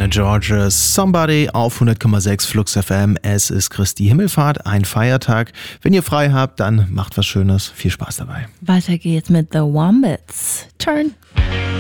Carolina Georges, Somebody auf 100,6 Flux FM. Es ist Christi Himmelfahrt, ein Feiertag. Wenn ihr frei habt, dann macht was Schönes. Viel Spaß dabei. Weiter geht's mit The Wombats. Turn.